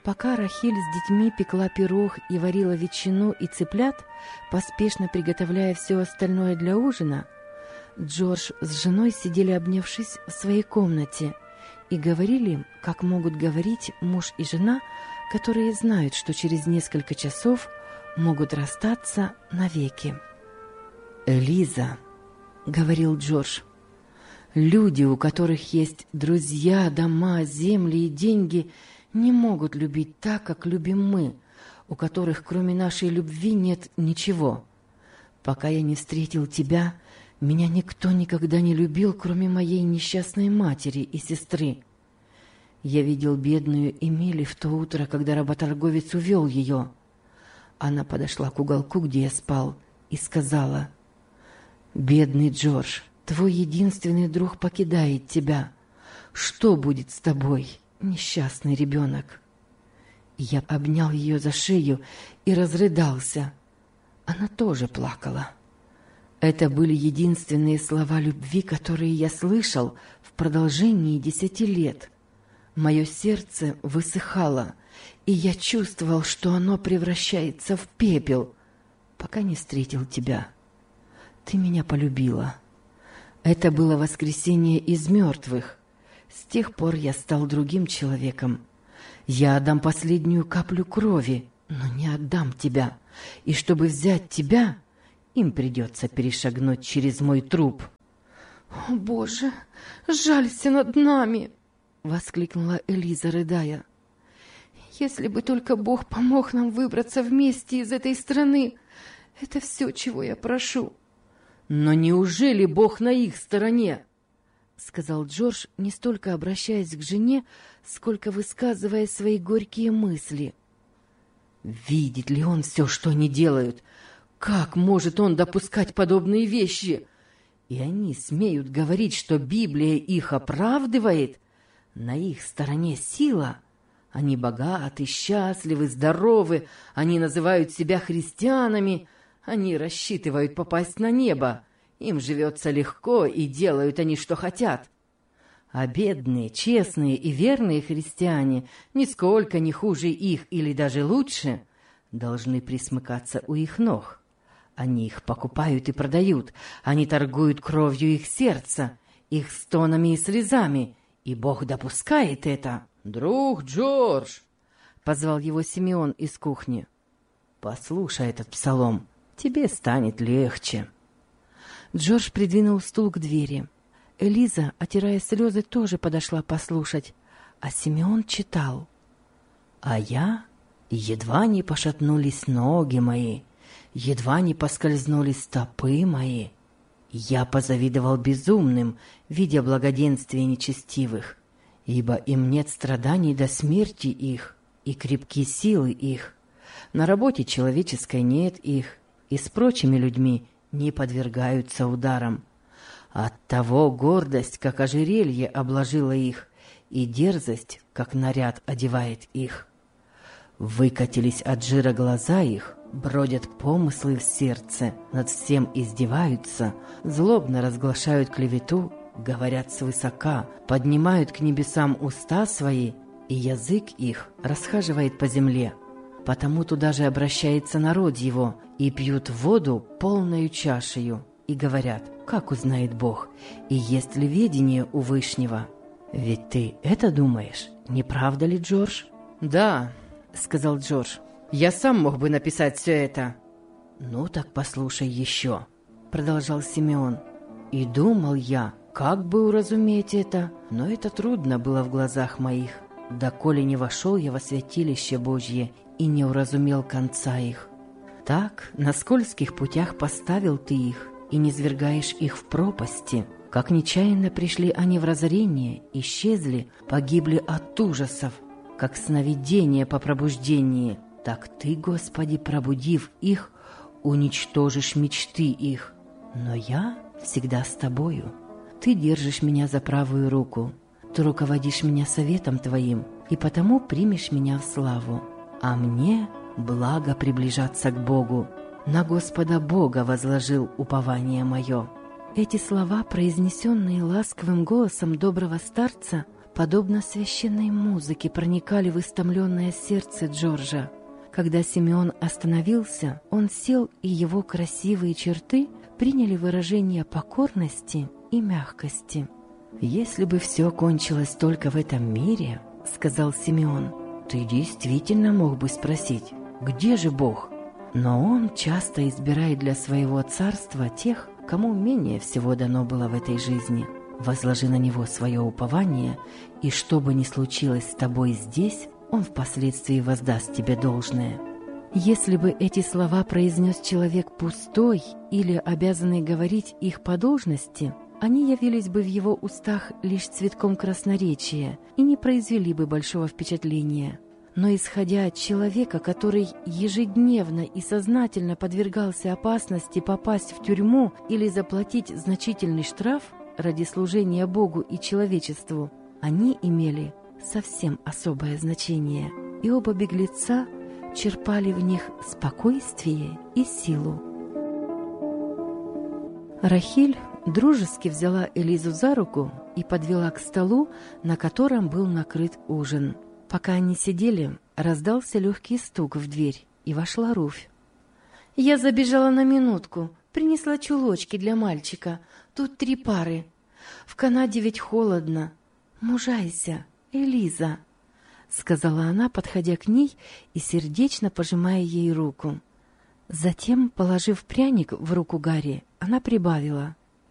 Пока Рахиль с детьми пекла пирог и варила ветчину и цыплят, поспешно приготовляя все остальное для ужина, Джордж с женой сидели, обнявшись в своей комнате, и говорили, как могут говорить муж и жена, которые знают, что через несколько часов могут расстаться навеки. «Элиза», — говорил Джордж, — «люди, у которых есть друзья, дома, земли и деньги, не могут любить так, как любим мы, у которых кроме нашей любви нет ничего. Пока я не встретил тебя, меня никто никогда не любил, кроме моей несчастной матери и сестры. Я видел бедную Эмили в то утро, когда работорговец увел ее. Она подошла к уголку, где я спал, и сказала: «Бедный Джордж, твой единственный друг покидает тебя. Что будет с тобой, несчастный ребенок?» Я обнял ее за шею и разрыдался. Она тоже плакала. Это были единственные слова любви, которые я слышал в продолжении 10 лет. Мое сердце высыхало, и я чувствовал, что оно превращается в пепел, пока не встретил тебя. Ты меня полюбила. Это было воскресение из мертвых. С тех пор я стал другим человеком. Я отдам последнюю каплю крови, но не отдам тебя. И чтобы взять тебя, им придется перешагнуть через мой труп». «О, Боже, жалься над нами!» — воскликнула Элиза, рыдая. «Если бы только Бог помог нам выбраться вместе из этой страны, это все, чего я прошу». «Но неужели Бог на их стороне?» — сказал Джордж, не столько обращаясь к жене, сколько высказывая свои горькие мысли. «Видит ли он все, что они делают? Как может он допускать подобные вещи? И они смеют говорить, что Библия их оправдывает? На их стороне сила. Они богаты, счастливы, здоровы, они называют себя христианами, они рассчитывают попасть на небо. Им живется легко, и делают они, что хотят. А бедные, честные и верные христиане, нисколько не хуже их или даже лучше, должны присмыкаться у их ног. Они их покупают и продают, они торгуют кровью их сердца, их стонами и слезами, и Бог допускает это. «Друг Джордж!» — позвал его Симеон из кухни. «Послушай этот псалом, тебе станет легче». Джордж придвинул стул к двери. Элиза, отирая слезы, тоже подошла послушать, а Симеон читал. «А я, едва не пошатнулись ноги мои, едва не поскользнулись стопы мои. Я позавидовал безумным, видя благоденствие нечестивых, ибо им нет страданий до смерти их, и крепки силы их. На работе человеческой нет их, и с прочими людьми не подвергаются ударам. Оттого гордость, как ожерелье, обложила их, и дерзость, как наряд, одевает их. Выкатились от жира глаза их, бродят помыслы в сердце, над всем издеваются, злобно разглашают клевету, говорят свысока, поднимают к небесам уста свои, и язык их расхаживает по земле. Потому туда же обращается народ его, и пьют воду полною чашею, и говорят: как узнает Бог, и есть ли ведение у Вышнего? Ведь ты это думаешь, не правда ли, Джордж? «Да», — сказал Джордж, — «я сам мог бы написать все это». «Ну так послушай еще», — продолжал Симеон. «И думал я, как бы уразуметь это, но это трудно было в глазах моих, доколе не вошел я во святилище Божье и не уразумел конца их. Так на скользких путях поставил ты их, и не свергаешь их в пропасти. Как нечаянно пришли они в разорение, исчезли, погибли от ужасов, как сновидение по пробуждении. Так ты, Господи, пробудив их, уничтожишь мечты их. Но я всегда с тобою. Ты держишь меня за правую руку, ты руководишь меня советом твоим, и потому примешь меня в славу. А мне благо приближаться к Богу. На Господа Бога возложил упование мое». Эти слова, произнесенные ласковым голосом доброго старца, подобно священной музыке, проникали в истомленное сердце Джорджа. Когда Симеон остановился, он сел, и его красивые черты приняли выражение покорности и мягкости. «Если бы все кончилось только в этом мире, — сказал Симеон, — ты действительно мог бы спросить, где же Бог? Но Он часто избирает для своего царства тех, кому менее всего дано было в этой жизни. Возложи на Него свое упование, и что бы ни случилось с тобой здесь, Он впоследствии воздаст тебе должное». Если бы эти слова произнес человек пустой или обязанный говорить их по должности, они явились бы в его устах лишь цветком красноречия и не произвели бы большого впечатления. Но исходя от человека, который ежедневно и сознательно подвергался опасности попасть в тюрьму или заплатить значительный штраф ради служения Богу и человечеству, они имели совсем особое значение, и оба беглеца черпали в них спокойствие и силу. Рахиль дружески взяла Элизу за руку и подвела к столу, на котором был накрыт ужин. Пока они сидели, раздался легкий стук в дверь, и вошла Руфь. «Я забежала на минутку, принесла чулочки для мальчика. Тут 3 пары. В Канаде ведь холодно. Мужайся, Элиза», — сказала она, подходя к ней и сердечно пожимая ей руку. Затем, положив пряник в руку Гарри, она прибавила: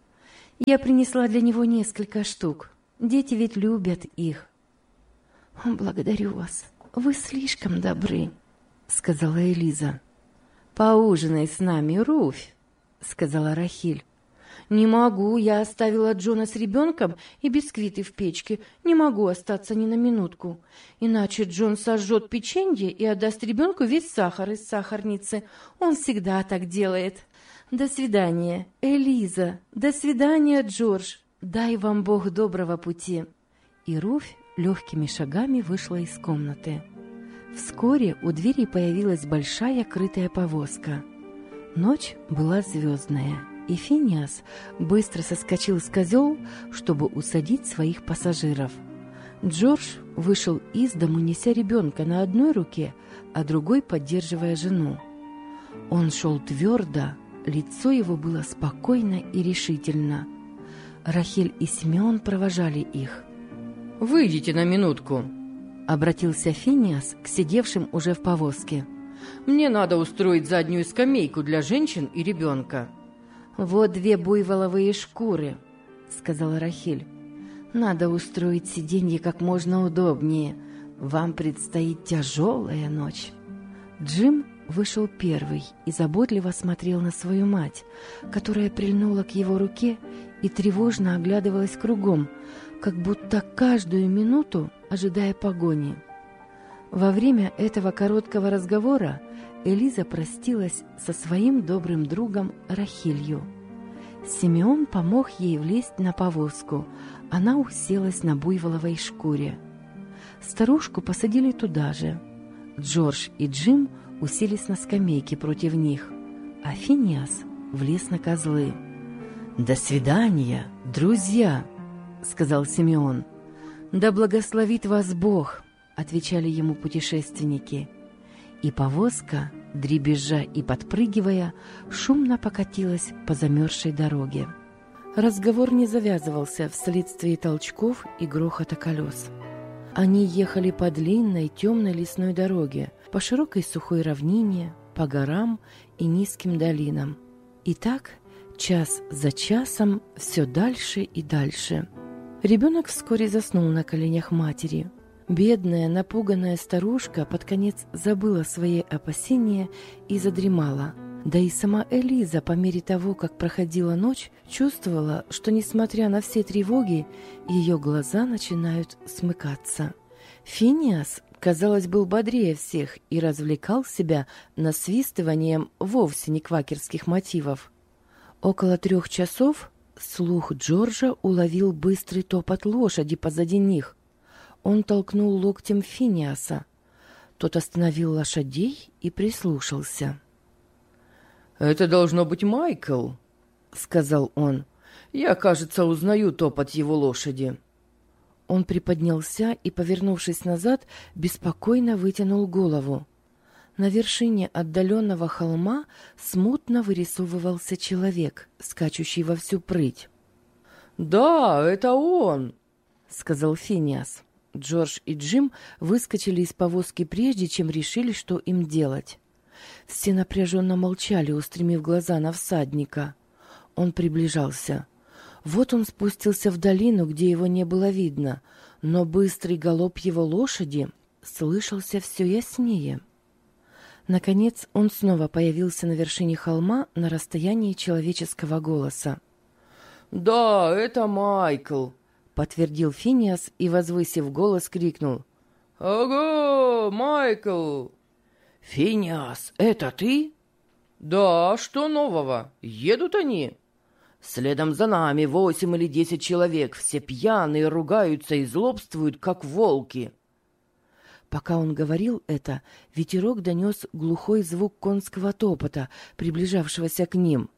«Я принесла для него несколько штук. Дети ведь любят их». «Благодарю вас. Вы слишком добры», — сказала Элиза. «Поужинай с нами, Руфь», — сказала Рахиль. «Не могу, я оставила Джона с ребенком и бисквиты в печке. Не могу остаться ни на минутку. Иначе Джон сожжет печенье и отдаст ребенку весь сахар из сахарницы. Он всегда так делает. До свидания, Элиза. До свидания, Джордж. Дай вам Бог доброго пути». И Руфь легкими шагами вышла из комнаты. Вскоре у двери появилась большая крытая повозка. Ночь была звездная, и Финиас быстро соскочил с козел, чтобы усадить своих пассажиров. Джордж вышел из дому, неся ребенка на одной руке, а другой поддерживая жену. Он шел твердо, лицо его было спокойно и решительно. Рахиль и Симеон провожали их. «Выйдите на минутку», — обратился Финиас к сидевшим уже в повозке. «Мне надо устроить заднюю скамейку для женщин и ребенка». «Вот 2 буйволовые шкуры», — сказала Рахиль. «Надо устроить сиденье как можно удобнее. Вам предстоит тяжелая ночь». Джим вышел первый и заботливо смотрел на свою мать, которая прильнула к его руке и тревожно оглядывалась кругом, как будто каждую минуту ожидая погони. Во время этого короткого разговора Элиза простилась со своим добрым другом Рахилью. Симеон помог ей влезть на повозку. Она уселась на буйволовой шкуре. Старушку посадили туда же. Джордж и Джим уселись на скамейке против них, а Финиас влез на козлы. «До свидания, друзья!» — сказал Симеон. «Да благословит вас Бог!» — отвечали ему путешественники. И повозка, дребезжа и подпрыгивая, шумно покатилась по замерзшей дороге. Разговор не завязывался вследствие толчков и грохота колес. Они ехали по длинной темной лесной дороге, по широкой сухой равнине, по горам и низким долинам. И так, час за часом, все дальше и дальше. Ребенок вскоре заснул на коленях матери. Бедная, напуганная старушка под конец забыла свои опасения и задремала. Да и сама Элиза, по мере того, как проходила ночь, чувствовала, что, несмотря на все тревоги, ее глаза начинают смыкаться. Финиас, казалось, был бодрее всех и развлекал себя насвистыванием вовсе не квакерских мотивов. Около 3 часов слух Джорджа уловил быстрый топот лошади позади них. Он толкнул локтем Финиаса. Тот остановил лошадей и прислушался. «Это должно быть Майкл», — сказал он. «Я, кажется, узнаю топот его лошади». Он приподнялся и, повернувшись назад, беспокойно вытянул голову. На вершине отдаленного холма смутно вырисовывался человек, скачущий во всю прыть. «Да, это он!» — сказал Финиас. Джордж и Джим выскочили из повозки прежде, чем решили, что им делать. Все напряженно молчали, устремив глаза на всадника. Он приближался. Вот он спустился в долину, где его не было видно, но быстрый галоп его лошади слышался все яснее. Наконец он снова появился на вершине холма на расстоянии человеческого голоса. «Да, это Майкл», — подтвердил Финиас и, возвысив голос, крикнул. «Ого, Майкл!» «Финиас, это ты?» «Да, что нового? Едут они?» «Следом за нами 8 или 10 человек, все пьяные, ругаются и злобствуют, как волки». Пока он говорил это, ветерок донес глухой звук конского топота, приближавшегося к ним.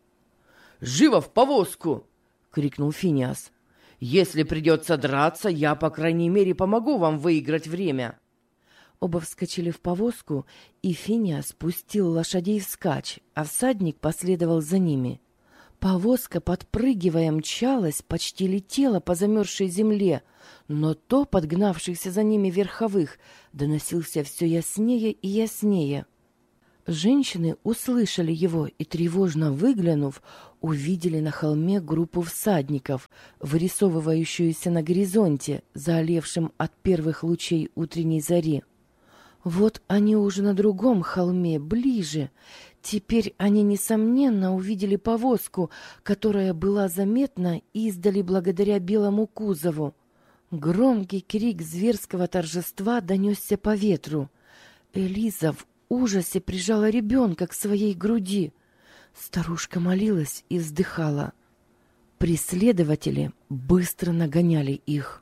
«Живо в повозку!» — крикнул Финиас. «Если придется драться, я, по крайней мере, помогу вам выиграть время». Оба вскочили в повозку, и Финиас спустил лошадей вскачь, а всадник последовал за ними. Повозка, подпрыгивая, мчалась, почти летела по замерзшей земле, но топот гнавшихся за ними верховых доносился все яснее и яснее. Женщины услышали его и, тревожно выглянув, увидели на холме группу всадников, вырисовывающуюся на горизонте, заалевшем от первых лучей утренней зари. Вот они уже на другом холме, ближе. Теперь они, несомненно, увидели повозку, которая была заметна издали благодаря белому кузову. Громкий крик зверского торжества донесся по ветру. Элиза в ужасе прижала ребенка к своей груди. Старушка молилась и вздыхала. Преследователи быстро нагоняли их.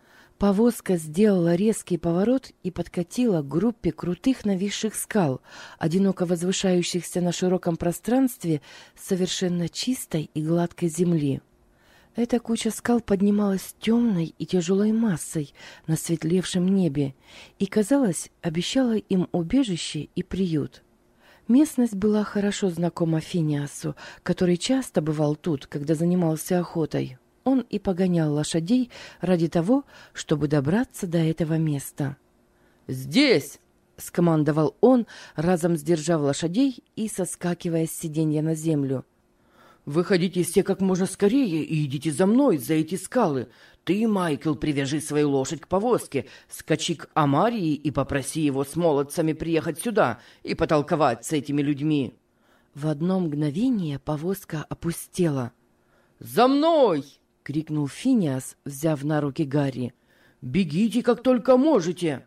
Повозка сделала резкий поворот и подкатила к группе крутых нависших скал, одиноко возвышающихся на широком пространстве совершенно чистой и гладкой земли. Эта куча скал поднималась темной и тяжелой массой на светлевшем небе и, казалось, обещала им убежище и приют. Местность была хорошо знакома Финиасу, который часто бывал тут, когда занимался охотой. Он и погонял лошадей ради того, чтобы добраться до этого места. «Здесь!» — скомандовал он, разом сдержав лошадей и соскакивая с сиденья на землю. «Выходите все как можно скорее и идите за мной, за эти скалы. Ты, Майкл, привяжи свою лошадь к повозке, скачи к Амарии и попроси его с молодцами приехать сюда и потолковать с этими людьми». В одно мгновение повозка опустела. «За мной!» — крикнул Финиас, взяв на руки Гарри. «Бегите, как только можете!»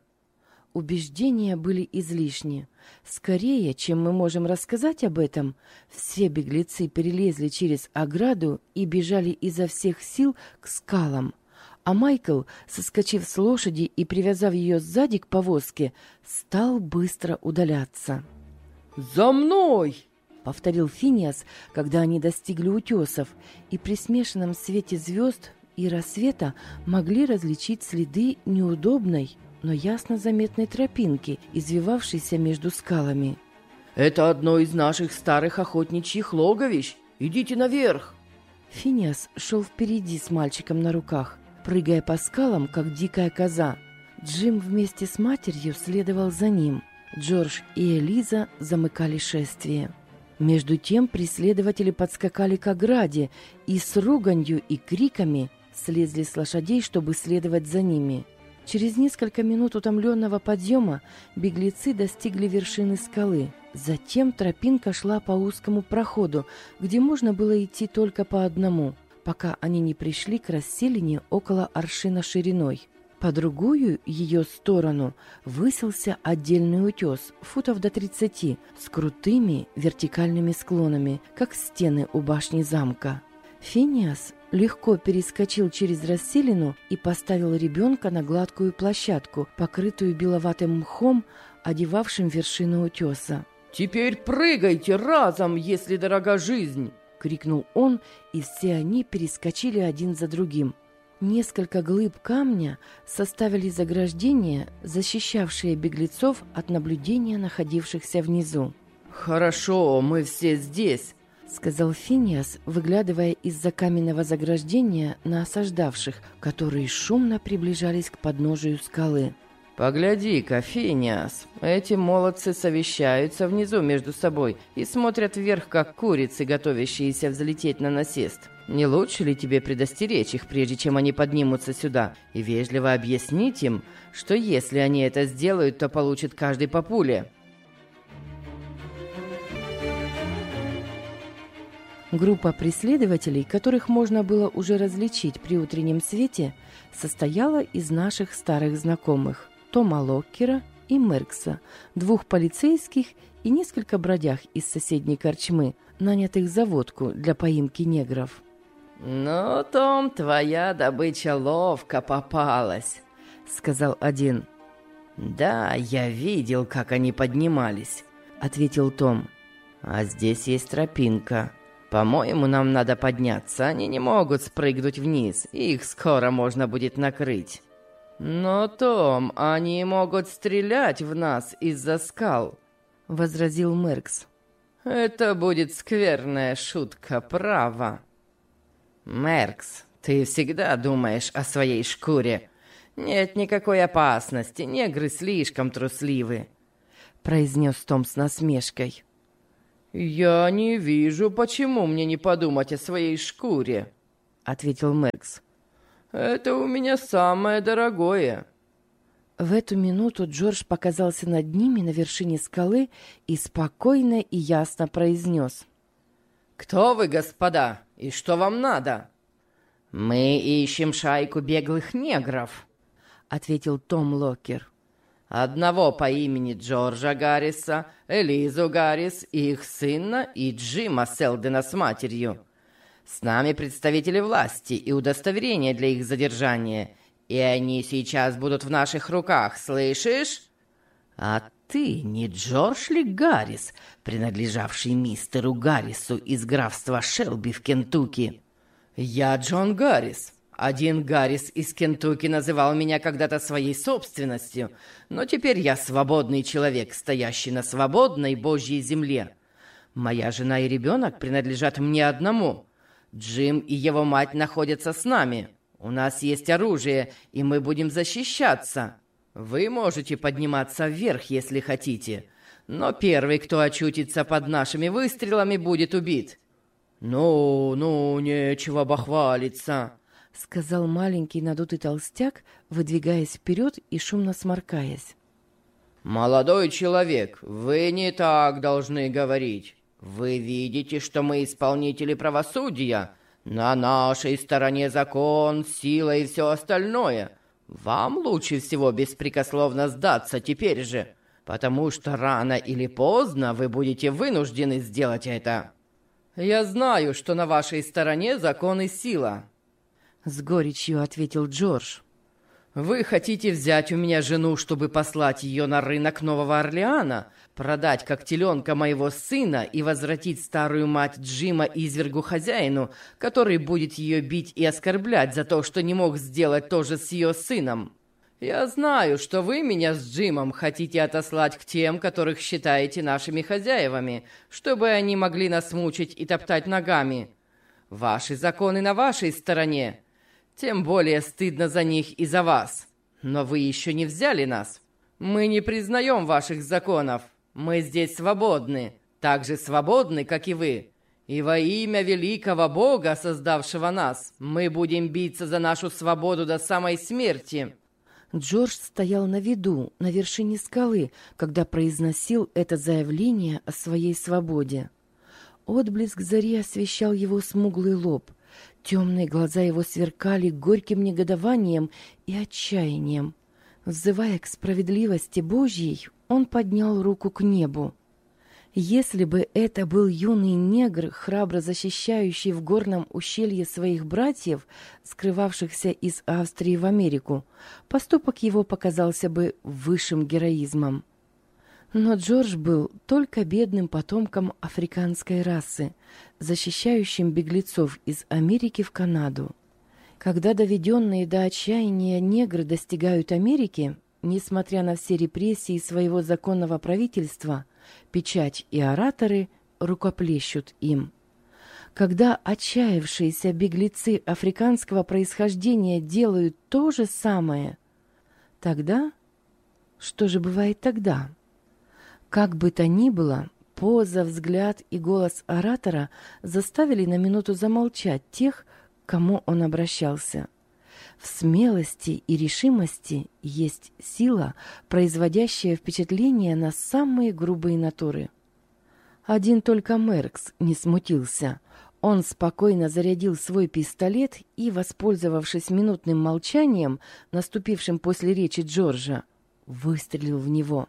Убеждения были излишни. Скорее, чем мы можем рассказать об этом, все беглецы перелезли через ограду и бежали изо всех сил к скалам. А Майкл, соскочив с лошади и привязав ее сзади к повозке, стал быстро удаляться. «За мной!» — повторил Финиас, когда они достигли утесов, и при смешанном свете звезд и рассвета могли различить следы неудобной, но ясно заметной тропинки, извивавшейся между скалами. «Это одно из наших старых охотничьих логовищ. Идите наверх!» Финиас шел впереди с мальчиком на руках, прыгая по скалам, как дикая коза. Джим вместе с матерью следовал за ним. Джордж и Элиза замыкали шествие. Между тем преследователи подскакали к ограде и с руганью и криками слезли с лошадей, чтобы следовать за ними. Через несколько минут утомленного подъема беглецы достигли вершины скалы. Затем тропинка шла по узкому проходу, где можно было идти только по одному, пока они не пришли к расселине около аршина шириной. По другую ее сторону высился отдельный утес, футов до 30, с крутыми вертикальными склонами, как стены у башни замка. Финиас легко перескочил через расселину и поставил ребенка на гладкую площадку, покрытую беловатым мхом, одевавшим вершину утеса. «Теперь прыгайте разом, если дорога жизнь!» — крикнул он, и все они перескочили один за другим. Несколько глыб камня составили заграждение, защищавшее беглецов от наблюдения находившихся внизу. «Хорошо, мы все здесь», — сказал Финиас, выглядывая из-за каменного заграждения на осаждавших, которые шумно приближались к подножию скалы. «Погляди-ка, Финиас, эти молодцы совещаются внизу между собой и смотрят вверх, как курицы, готовящиеся взлететь на насест. Не лучше ли тебе предостеречь их, прежде чем они поднимутся сюда, и вежливо объяснить им, что если они это сделают, то получат каждый по пуле?» Группа преследователей, которых можно было уже различить при утреннем свете, состояла из наших старых знакомых – Тома Локкера и Меркса, двух полицейских и несколько бродяг из соседней корчмы, нанятых за водку для поимки негров. «Ну, Том, твоя добыча ловко попалась», — сказал один. «Да, я видел, как они поднимались», — ответил Том. «А здесь есть тропинка. По-моему, нам надо подняться. Они не могут спрыгнуть вниз, и их скоро можно будет накрыть». «Но, Том, они могут стрелять в нас из-за скал», — возразил Меркс. «Это будет скверная шутка, право». «Меркс, ты всегда думаешь о своей шкуре. Нет никакой опасности, негры слишком трусливы», — произнес Том с насмешкой. «Я не вижу, почему мне не подумать о своей шкуре», — ответил Меркс. «Это у меня самое дорогое». В эту минуту Джордж показался над ними на вершине скалы и спокойно и ясно произнес: «Кто вы, господа, и что вам надо?» «Мы ищем шайку беглых негров», — ответил Том Локкер. «Одного по имени Джорджа Гарриса, Элизу Гаррис, их сына и Джима Селдена с матерью. С нами представители власти и удостоверения для их задержания, и они сейчас будут в наших руках, слышишь? А ты не Джордж ли Гаррис, принадлежавший мистеру Гаррису из графства Шелби в Кентукки?» «Я Джон Гаррис. Один Гаррис из Кентукки называл меня когда-то своей собственностью, но теперь я свободный человек, стоящий на свободной Божьей земле. Моя жена и ребенок принадлежат мне одному. Джим и его мать находятся с нами. У нас есть оружие, и мы будем защищаться. Вы можете подниматься вверх, если хотите, но первый, кто очутится под нашими выстрелами, будет убит». «Ну, нечего бахвалиться», — сказал маленький надутый толстяк, выдвигаясь вперед и шумно сморкаясь. «Молодой человек, вы не так должны говорить. Вы видите, что мы исполнители правосудия. На нашей стороне закон, сила и все остальное. Вам лучше всего беспрекословно сдаться теперь же, потому что рано или поздно вы будете вынуждены сделать это. Я знаю, что на вашей стороне закон и сила», — с горечью ответил Джордж. «Вы хотите взять у меня жену, чтобы послать ее на рынок Нового Орлеана, продать как теленка моего сына и возвратить старую мать Джима извергу хозяину, который будет ее бить и оскорблять за то, что не мог сделать то же с ее сыном. Я знаю, что вы меня с Джимом хотите отослать к тем, которых считаете нашими хозяевами, чтобы они могли нас мучить и топтать ногами. Ваши законы на вашей стороне. Тем более стыдно за них и за вас. Но вы еще не взяли нас. Мы не признаем ваших законов. Мы здесь свободны, так же свободны, как и вы. И во имя великого Бога, создавшего нас, мы будем биться за нашу свободу до самой смерти». Джордж стоял на виду, на вершине скалы, когда произносил это заявление о своей свободе. Отблеск зари освещал его смуглый лоб. Темные глаза его сверкали горьким негодованием и отчаянием. Взывая к справедливости Божьей, он поднял руку к небу. Если бы это был юный негр, храбро защищающий в горном ущелье своих братьев, скрывавшихся из Австрии в Америку, поступок его показался бы высшим героизмом. Но Джордж был только бедным потомком африканской расы, защищающим беглецов из Америки в Канаду. Когда доведенные до отчаяния негры достигают Америки, несмотря на все репрессии своего законного правительства, печать и ораторы рукоплещут им. Когда отчаявшиеся беглецы африканского происхождения делают то же самое, тогда... Что же бывает тогда? Как бы то ни было, поза, взгляд и голос оратора заставили на минуту замолчать тех, к кому он обращался. В смелости и решимости есть сила, производящая впечатление на самые грубые натуры. Один только Меркс не смутился. Он спокойно зарядил свой пистолет и, воспользовавшись минутным молчанием, наступившим после речи Джорджа, выстрелил в него.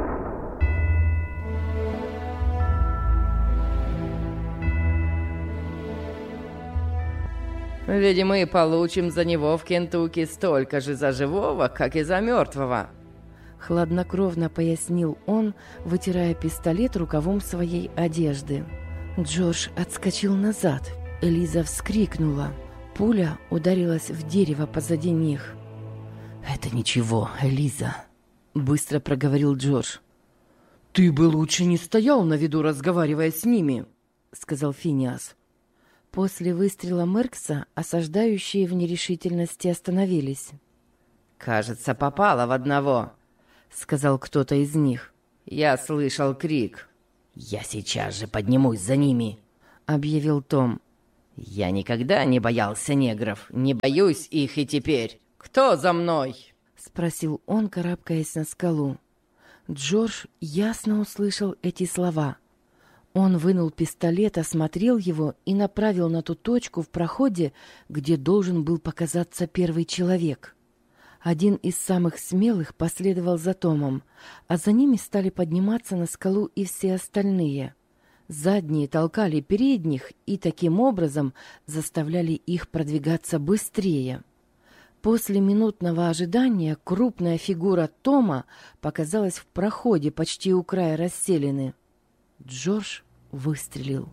Ведь мы получим за него в Кентукки столько же за живого, как и за мертвого. Хладнокровно пояснил он, вытирая пистолет рукавом своей одежды. Джордж отскочил назад. Элиза вскрикнула. Пуля ударилась в дерево позади них. «Это ничего, Элиза», — быстро проговорил Джордж. «Ты бы лучше не стоял на виду, разговаривая с ними», — сказал Финиас. После выстрела Меркса осаждающие в нерешительности остановились. «Кажется, попало в одного», — сказал кто-то из них. «Я слышал крик». «Я сейчас же поднимусь за ними», — объявил Том. «Я никогда не боялся негров, не боюсь их и теперь. Кто за мной?» — спросил он, карабкаясь на скалу. Джордж ясно услышал эти слова. Он вынул пистолет, осмотрел его и направил на ту точку в проходе, где должен был показаться первый человек. Один из самых смелых последовал за Томом, а за ними стали подниматься на скалу и все остальные. Задние толкали передних и таким образом заставляли их продвигаться быстрее. После минутного ожидания крупная фигура Тома показалась в проходе почти у края расселины. Джордж выстрелил.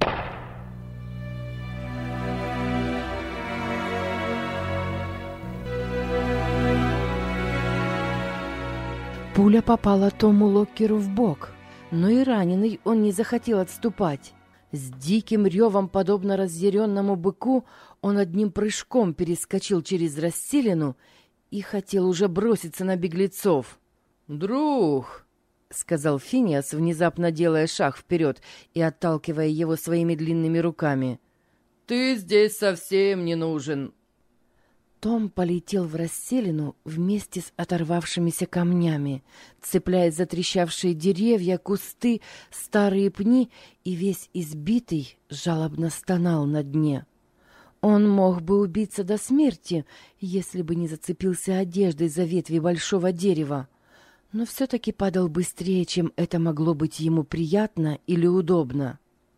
Пуля попала Тому Локкеру в бок, но и раненый он не захотел отступать. С диким ревом, подобно разъяренному быку, он одним прыжком перескочил через расселину и хотел уже броситься на беглецов. «Друг!» — сказал Финиас, внезапно делая шаг вперед и отталкивая его своими длинными руками. «Ты здесь совсем не нужен!» Том полетел в расселину вместе с оторвавшимися камнями, цепляясь за трещавшие деревья, кусты, старые пни, и весь избитый жалобно стонал на дне. Он мог бы убиться до смерти, если бы не зацепился одеждой за ветви большого дерева, но все-таки падал быстрее, чем это могло быть ему приятно или удобно.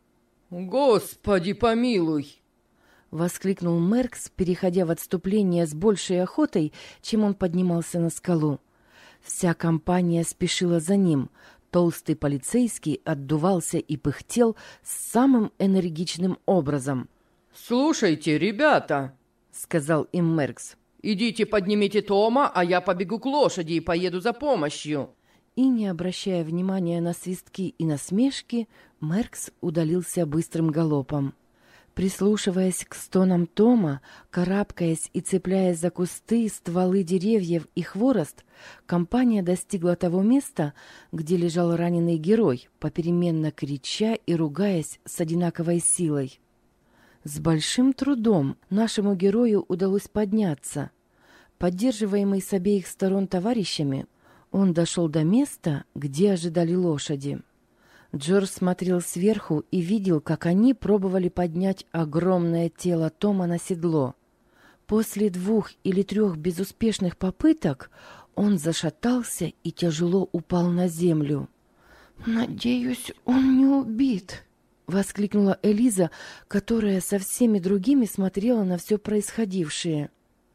«Господи помилуй!» — воскликнул Меркс, переходя в отступление с большей охотой, чем он поднимался на скалу. Вся компания спешила за ним. Толстый полицейский отдувался и пыхтел самым энергичным образом. «Слушайте, ребята!» — сказал им Меркс. «Идите поднимите Тома, а я побегу к лошади и поеду за помощью». И, не обращая внимания на свистки и насмешки, Меркс удалился быстрым галопом. Прислушиваясь к стонам Тома, карабкаясь и цепляясь за кусты, стволы деревьев и хворост, компания достигла того места, где лежал раненый герой, попеременно крича и ругаясь с одинаковой силой. С большим трудом нашему герою удалось подняться. Поддерживаемый с обеих сторон товарищами, он дошел до места, где ожидали лошади. Джордж смотрел сверху и видел, как они пробовали поднять огромное тело Тома на седло. После 2 или 3 безуспешных попыток он зашатался и тяжело упал на землю. «Надеюсь, он не убит», — воскликнула Элиза, которая со всеми другими смотрела на все происходившее.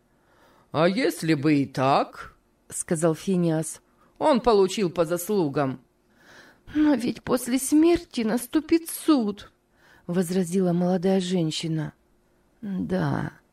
«А если бы и так?» — сказал Финиас. «Он получил по заслугам». «Но ведь после смерти наступит суд», — возразила молодая женщина. «Да,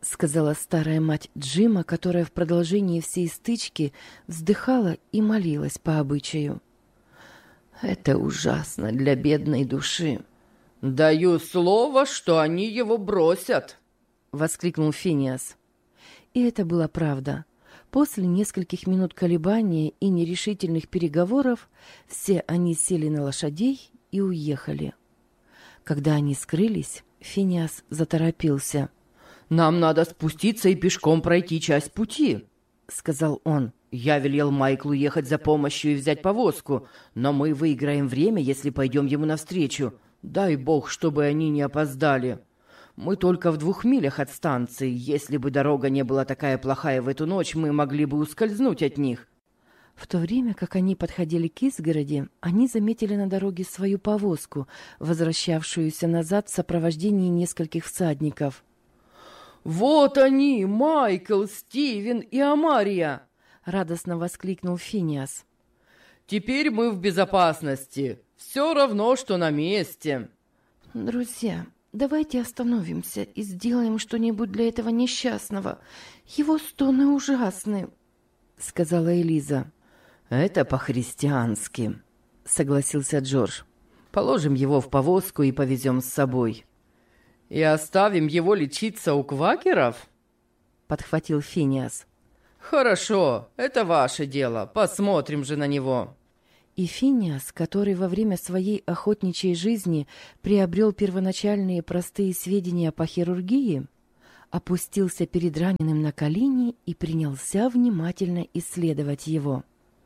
сказала старая мать Джима, которая в продолжении всей стычки вздыхала и молилась по обычаю. «Это ужасно для бедной души». «Даю слово, что они его бросят!» — воскликнул Финиас. И это была правда. После нескольких минут колебания и нерешительных переговоров все они сели на лошадей и уехали. Когда они скрылись, Финиас заторопился. «Нам надо спуститься и пешком пройти часть пути», — сказал он. «Я велел Майклу ехать за помощью и взять повозку, но мы выиграем время, если пойдем ему навстречу. Дай бог, чтобы они не опоздали. Мы только в 2 милях от станции. Если бы дорога не была такая плохая в эту ночь, мы могли бы ускользнуть от них». В то время, как они подходили к изгороди, они заметили на дороге свою повозку, возвращавшуюся назад в сопровождении нескольких всадников. «Вот они, Майкл, Стивен и Амария!» — радостно воскликнул Финиас. «Теперь мы в безопасности. Все равно, что на месте». «Друзья, давайте остановимся и сделаем что-нибудь для этого несчастного. Его стоны ужасны», — сказала Элиза. «Это по-христиански», — согласился Джордж. «Положим его в повозку и повезем с собой». «И оставим его лечиться у квакеров?» — подхватил Финиас. «Хорошо, это ваше дело. Посмотрим же на него». И Финиас, который во время своей охотничьей жизни приобрел первоначальные простые сведения по хирургии, опустился перед раненым на колени и принялся внимательно исследовать его.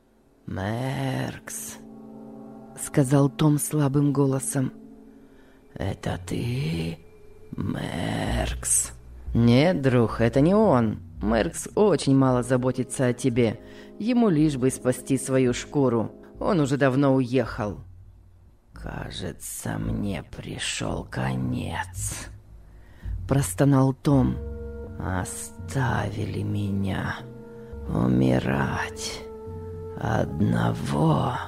«Меркс», — сказал Том слабым голосом. «Это ты, Меркс?» «Нет, друг, это не он. Меркс очень мало заботится о тебе. Ему лишь бы спасти свою шкуру. Он уже давно уехал». «Кажется, мне пришел конец», — простонал Том. «Оставили меня умирать одного.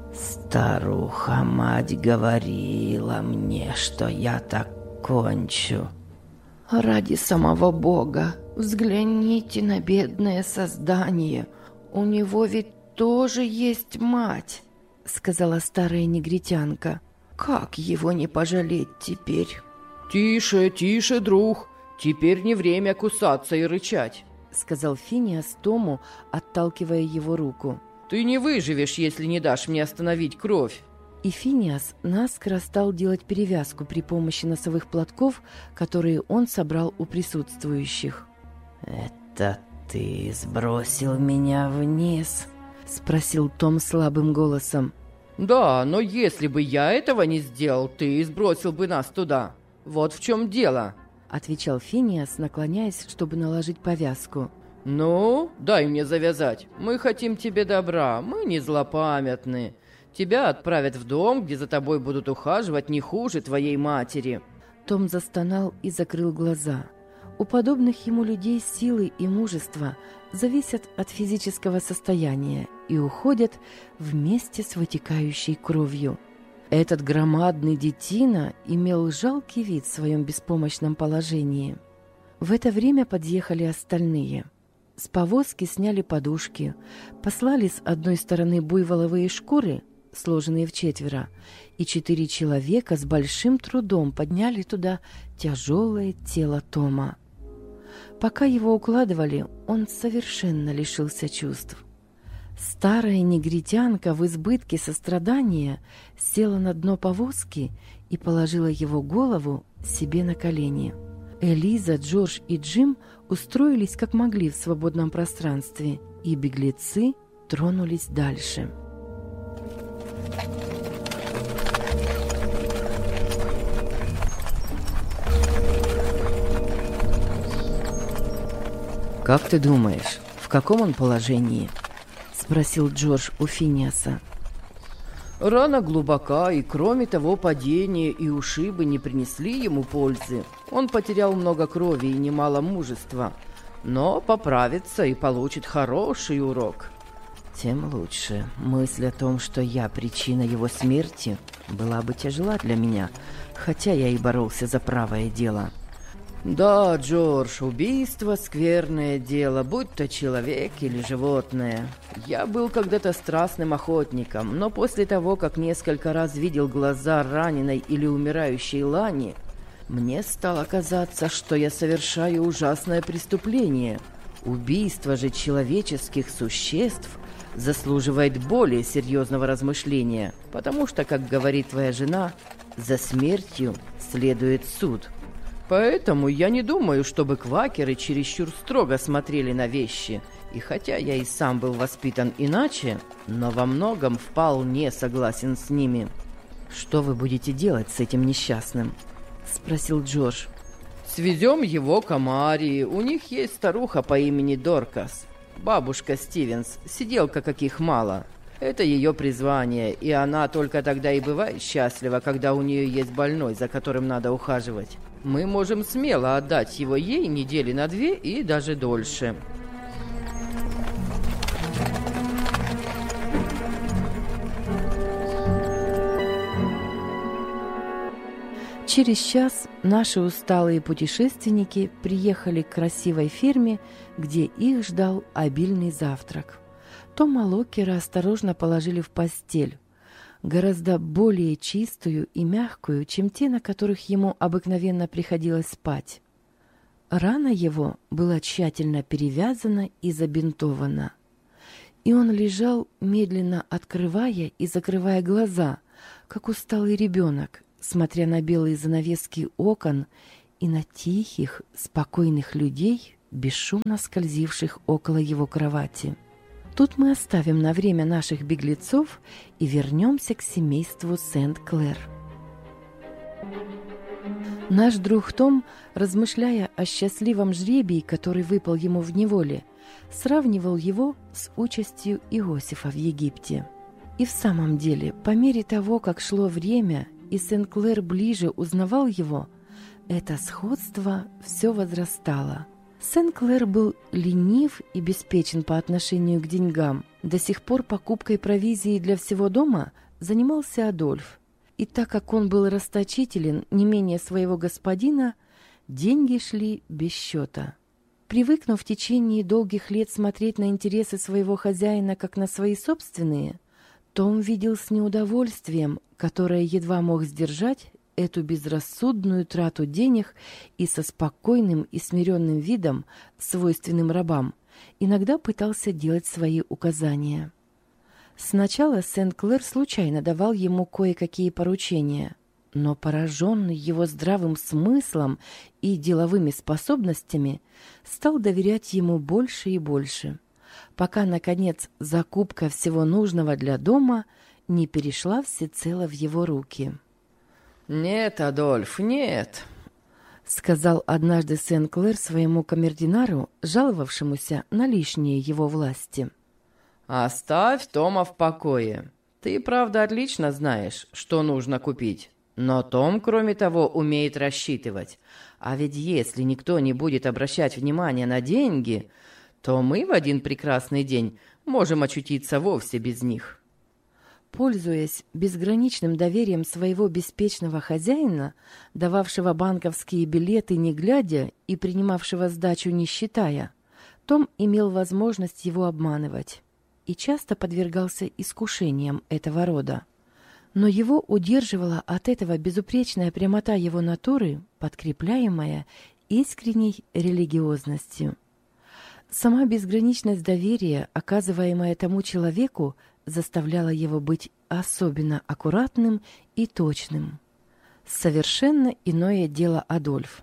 Старуха-мать говорила мне, что я так кончу». «Ради самого Бога, взгляните на бедное создание. У него ведь тоже есть мать», — сказала старая негритянка. «Как его не пожалеть теперь?» «Тише, тише, друг. Теперь не время кусаться и рычать», — сказал Финиас Тому, отталкивая его руку. «Ты не выживешь, если не дашь мне остановить кровь». И Финиас наскоро стал делать перевязку при помощи носовых платков, которые он собрал у присутствующих. «Это ты сбросил меня вниз?» — спросил Том слабым голосом. «Да, но если бы я этого не сделал, ты сбросил бы нас туда. Вот в чем дело», — отвечал Финиас, наклоняясь, чтобы наложить повязку. «Ну, дай мне завязать. Мы хотим тебе добра, мы не злопамятны. Тебя отправят в дом, где за тобой будут ухаживать не хуже твоей матери». Том застонал и закрыл глаза. У подобных ему людей силы и мужество зависят от физического состояния и уходят вместе с вытекающей кровью. Этот громадный детина имел жалкий вид в своем беспомощном положении. В это время подъехали остальные. С повозки сняли подушки, послали с одной стороны буйволовые шкуры, сложенные в 4, и 4 человека с большим трудом подняли туда тяжелое тело Тома. Пока его укладывали, он совершенно лишился чувств. Старая негритянка в избытке сострадания села на дно повозки и положила его голову себе на колени. Элиза, Джордж и Джим устроились как могли в свободном пространстве, и беглецы тронулись дальше. «Как ты думаешь, в каком он положении?» — спросил Джордж у Финиаса. «Рана глубока, и кроме того, падение и ушибы не принесли ему пользы. Он потерял много крови и немало мужества, но поправится и получит хороший урок». «Тем лучше. Мысль о том, что я причина его смерти, была бы тяжела для меня, хотя я и боролся за правое дело». Да, Джордж, убийство — скверное дело, будь то человек или животное. Я был когда-то страстным охотником, но после того, как несколько раз видел глаза раненой или умирающей Лани, мне стало казаться, что я совершаю ужасное преступление. Убийство же человеческих существ заслуживает более серьезного размышления, потому что, как говорит твоя жена, за смертью следует суд. Поэтому я не думаю, чтобы квакеры чересчур строго смотрели на вещи. И хотя я и сам был воспитан иначе, но во многом вполне согласен с ними. «Что вы будете делать с этим несчастным?» — спросил Джордж. «Свезем его к Амарии. У них есть старуха по имени Доркас. Бабушка Стивенс, сиделка каких мало. Это ее призвание, и она только тогда и бывает счастлива, когда у нее есть больной, за которым надо ухаживать. Мы можем смело отдать его ей недели на 2 и даже дольше». Через час наши усталые путешественники приехали к красивой ферме, где их ждал обильный завтрак. Тома Локкера осторожно положили в постель, гораздо более чистую и мягкую, чем те, на которых ему обыкновенно приходилось спать. Рана его была тщательно перевязана и забинтована, и он лежал, медленно открывая и закрывая глаза, как усталый ребенок, смотря на белые занавески окон и на тихих, спокойных людей, бесшумно скользивших около его кровати. Тут мы оставим на время наших беглецов и вернемся к семейству Сент-Клэр. Наш друг Том, размышляя о счастливом жребии, который выпал ему в неволе, сравнивал его с участью Иосифа в Египте. И в самом деле, по мере того, как шло время, и Сент-Клэр ближе узнавал его, это сходство все возрастало. Сент-Клэр был ленив и беспечен по отношению к деньгам. До сих пор покупкой провизии для всего дома занимался Адольф. И так как он был расточителен не менее своего господина, деньги шли без счета. Привыкнув в течение долгих лет смотреть на интересы своего хозяина как на свои собственные, Том видел с неудовольствием, которое едва мог сдержать, эту безрассудную трату денег и со спокойным и смиренным видом, свойственным рабам, иногда пытался делать свои указания. Сначала Сент-Клэр случайно давал ему кое-какие поручения, но, пораженный его здравым смыслом и деловыми способностями, стал доверять ему больше и больше, пока, наконец, закупка всего нужного для дома не перешла всецело в его руки. «Нет, Адольф, нет», — сказал однажды Сент-Клэр своему камердинару, жаловавшемуся на лишние его власти. «Оставь Тома в покое. Ты, правда, отлично знаешь, что нужно купить. Но Том, кроме того, умеет рассчитывать. А ведь если никто не будет обращать внимания на деньги, то мы в один прекрасный день можем очутиться вовсе без них». Пользуясь безграничным доверием своего беспечного хозяина, дававшего банковские билеты не глядя и принимавшего сдачу не считая, Том имел возможность его обманывать и часто подвергался искушениям этого рода. Но его удерживала от этого безупречная прямота его натуры, подкрепляемая искренней религиозностью. Сама безграничность доверия, оказываемая тому человеку, заставляла его быть особенно аккуратным и точным. Совершенно иное дело Адольф.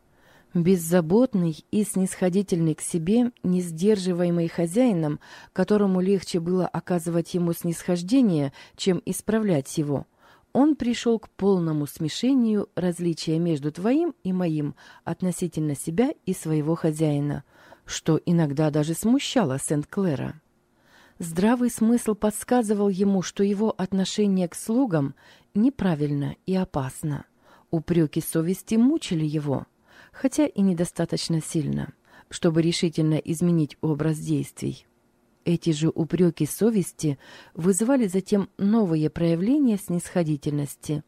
Беззаботный и снисходительный к себе, не сдерживаемый хозяином, которому легче было оказывать ему снисхождение, чем исправлять его, он пришел к полному смешению различия между твоим и моим относительно себя и своего хозяина, что иногда даже смущало Сент-Клэра. Здравый смысл подсказывал ему, что его отношение к слугам неправильно и опасно. Упреки совести мучили его, хотя и недостаточно сильно, чтобы решительно изменить образ действий. Эти же упреки совести вызывали затем новые проявления снисходительности.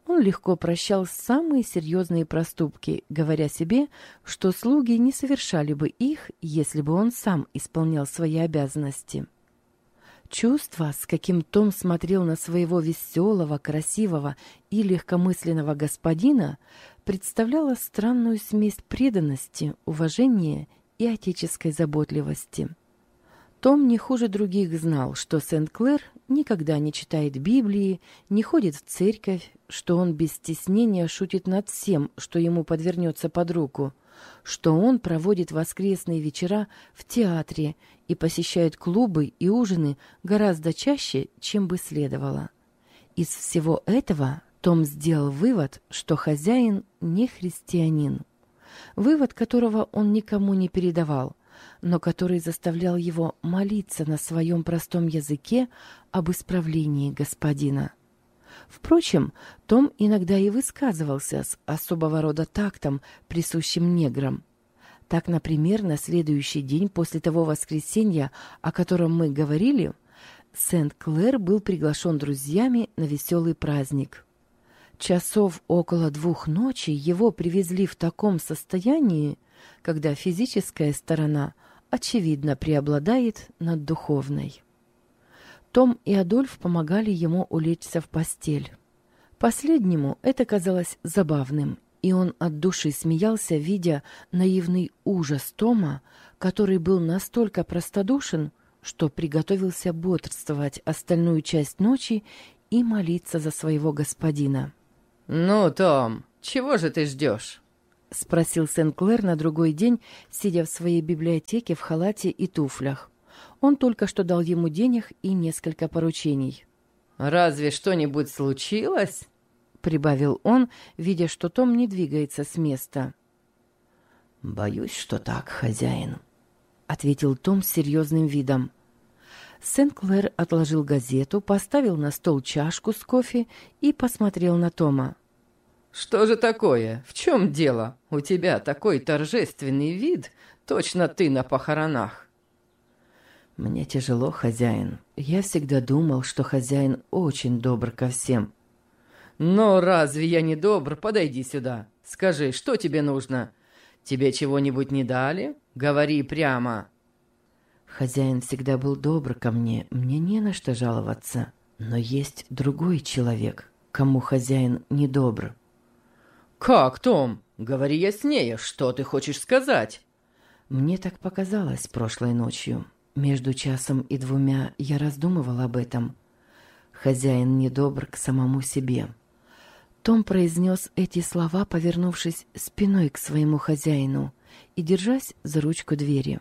Он легко прощал самые серьезные проступки, говоря себе, что слуги не совершали бы их, если бы он сам исполнял свои обязанности. Чувство, с каким Том смотрел на своего веселого, красивого и легкомысленного господина, представляло странную смесь преданности, уважения и отеческой заботливости. Том не хуже других знал, что Сент-Клэр никогда не читает Библии, не ходит в церковь, что он без стеснения шутит над всем, что ему подвернется под руку, что он проводит воскресные вечера в театре и посещает клубы и ужины гораздо чаще, чем бы следовало. Из всего этого Том сделал вывод, что хозяин не христианин. Вывод, которого он никому не передавал, но который заставлял его молиться на своем простом языке об исправлении господина. Впрочем, Том иногда и высказывался с особого рода тактом, присущим неграм. Так, например, на следующий день после того воскресенья, о котором мы говорили, Сент-Клэр был приглашен друзьями на веселый праздник. Часов около 2 ночи его привезли в таком состоянии, когда физическая сторона, очевидно, преобладает над духовной. Том и Адольф помогали ему улечься в постель. Последнему это казалось забавным, и он от души смеялся, видя наивный ужас Тома, который был настолько простодушен, что приготовился бодрствовать остальную часть ночи и молиться за своего господина. «Ну, Том, чего же ты ждешь?» — спросил Сент-Клэр на другой день, сидя в своей библиотеке в халате и туфлях. Он только что дал ему денег и несколько поручений. «Разве что-нибудь случилось?» — прибавил он, видя, что Том не двигается с места. «Боюсь, что так, хозяин», — ответил Том с серьезным видом. Сент-Клэр отложил газету, поставил на стол чашку с кофе и посмотрел на Тома. «Что же такое? В чем дело? У тебя такой торжественный вид, точно ты на похоронах». «Мне тяжело, хозяин. Я всегда думал, что хозяин очень добр ко всем». «Но разве я не добр? Подойди сюда. Скажи, что тебе нужно? Тебе чего-нибудь не дали? Говори прямо». «Хозяин всегда был добр ко мне, мне не на что жаловаться. Но есть другой человек, кому хозяин недобр». «Как, Том? Говори яснее, что ты хочешь сказать?» «Мне так показалось прошлой ночью. Между 1 и 2 я раздумывал об этом. Хозяин недобр к самому себе». Том произнес эти слова, повернувшись спиной к своему хозяину и держась за ручку двери.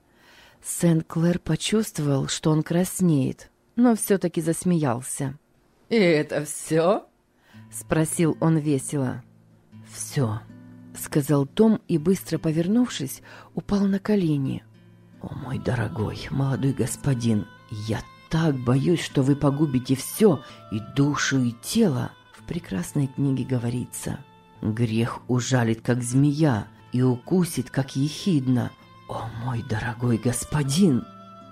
Сент-Клэр почувствовал, что он краснеет, но все-таки засмеялся. «И это все?» — спросил он весело. «Все», — сказал Том и, быстро повернувшись, упал на колени. «О, мой дорогой, молодой господин, я так боюсь, что вы погубите все, и душу, и тело. В прекрасной книге говорится: грех ужалит, как змея, и укусит, как ехидна. О, мой дорогой господин!»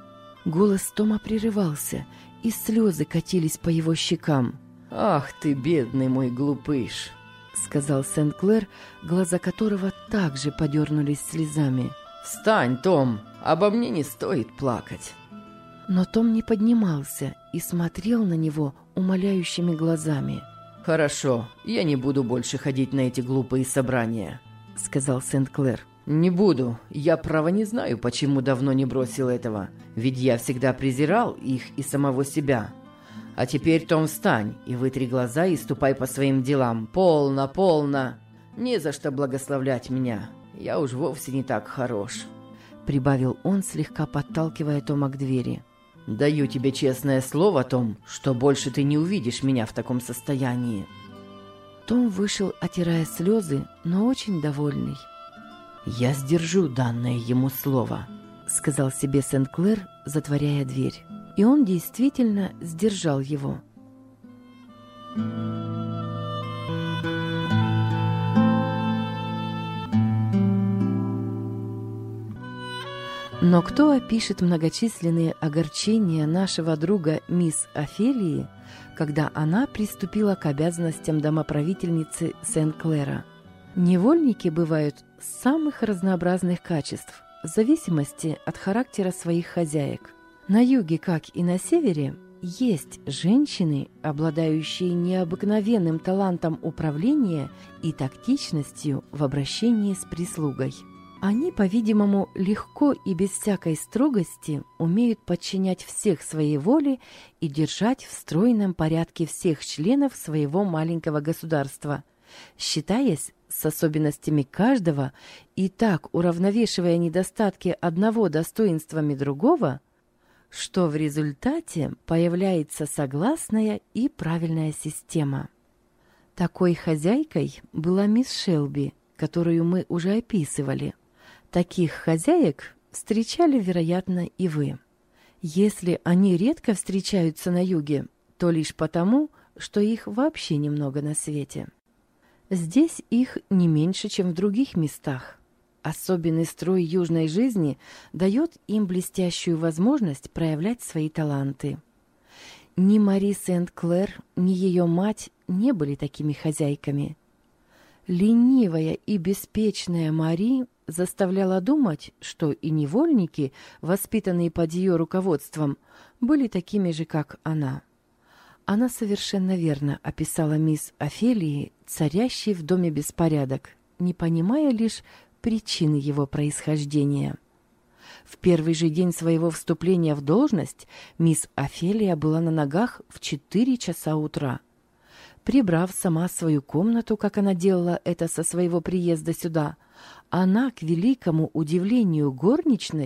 Голос Тома прерывался, и слезы катились по его щекам. «Ах ты, бедный мой глупыш!» — сказал Сент-Клэр, глаза которого также подернулись слезами. «Встань, Том, обо мне не стоит плакать». Но Том не поднимался и смотрел на него умоляющими глазами. «Хорошо, я не буду больше ходить на эти глупые собрания», — сказал Сент-Клэр. «Не буду. Я, право, не знаю, почему давно не бросил этого. Ведь я всегда презирал их и самого себя. А теперь, Том, встань и вытри глаза и ступай по своим делам. Полно, полно. Не за что благословлять меня. Я уж вовсе не так хорош», — прибавил он, слегка подталкивая Тома к двери. «Даю тебе честное слово, Том, что больше ты не увидишь меня в таком состоянии». Том вышел, отирая слезы, но очень довольный. «Я сдержу данное ему слово», — сказал себе Сент-Клэр, затворяя дверь. И он действительно сдержал его. Но кто опишет многочисленные огорчения нашего друга мисс Офелии, когда она приступила к обязанностям домоправительницы Сен-Клера. Невольники бывают самых разнообразных качеств, в зависимости от характера своих хозяек. На юге, как и на севере, есть женщины, обладающие необыкновенным талантом управления и тактичностью в обращении с прислугой. Они, по-видимому, легко и без всякой строгости умеют подчинять всех своей воле и держать в стройном порядке всех членов своего маленького государства, считаясь с особенностями каждого и так уравновешивая недостатки одного достоинствами другого, что в результате появляется согласная и правильная система. Такой хозяйкой была мисс Шелби, которую мы уже описывали. Таких хозяек встречали, вероятно, и вы. Если они редко встречаются на юге, то лишь потому, что их вообще немного на свете. Здесь их не меньше, чем в других местах. Особенный строй южной жизни дает им блестящую возможность проявлять свои таланты. Ни Мари Сент-Клер, ни ее мать не были такими хозяйками. Ленивая и беспечная Мари заставляла думать, что и невольники, воспитанные под ее руководством, были такими же, как она. Она совершенно верно описала мисс Офелии, царящий в доме беспорядок, не понимая лишь причины его происхождения. В первый же день своего вступления в должность мисс Офелия была на ногах в 4 часа утра. Прибрав сама свою комнату, как она делала это со своего приезда сюда, она, к великому удивлению горничной,